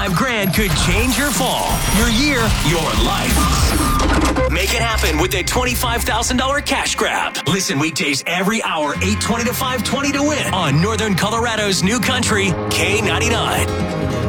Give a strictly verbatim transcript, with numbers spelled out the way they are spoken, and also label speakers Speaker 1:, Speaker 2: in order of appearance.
Speaker 1: twenty-five grand could change your fall, your year, your life. Make it happen with a twenty-five thousand dollars cash grab. Listen weekdays every hour, eight twenty to five twenty to win on Northern Colorado's New Country, K ninety-nine.